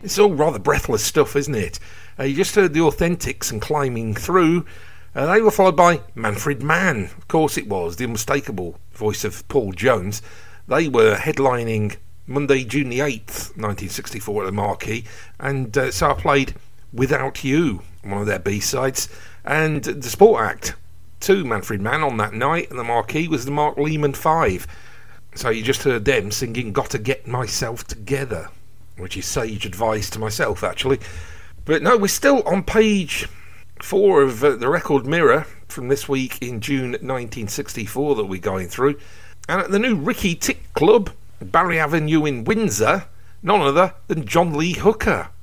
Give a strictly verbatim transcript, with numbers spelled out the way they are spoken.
It's all rather breathless stuff, isn't it? Uh, you just heard the Authentics and Climbing Through. Uh, they were followed by Manfred Mann. Of course it was, the unmistakable voice of Paul Jones. They were headlining Monday, June the eighth, nineteen sixty-four at the Marquee. And uh, so I played Without You, one of their B-sides. And the support act to Manfred Mann on that night at the Marquee was the Mark Lehman Five. So you just heard them singing Gotta Get Myself Together, which is sage advice to myself, actually. But no, we're still on page four of uh, the Record Mirror from this week in June nineteen sixty-four that we're going through. And at the new Ricky Tick Club, Barry Avenue in Windsor, none other than John Lee Hooker